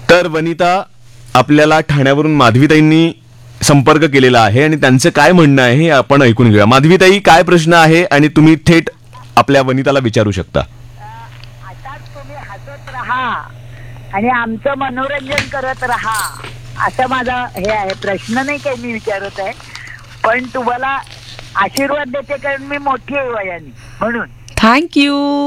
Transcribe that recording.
तर वनिता, आपल्याला ठाण्यावरून माधवीताईंनी संपर्क केलेला आहे आणि त्यांचं काय म्हणणं आहे हे आपण ऐकून घेऊया. माधवीताई, काय प्रश्न आहे आणि तुम्ही थेट आपल्या वनिताला विचारू शकता. असाच तुम्ही हसत राहा आणि आमचं मनोरंजन करत राहा असं माझा हे आहे. प्रश्न नाही काही मी विचारत आहे, पण तुम्हाला आशीर्वाद देते कारण मी मोठी आहे वयाने म्हणून. थँक्यू.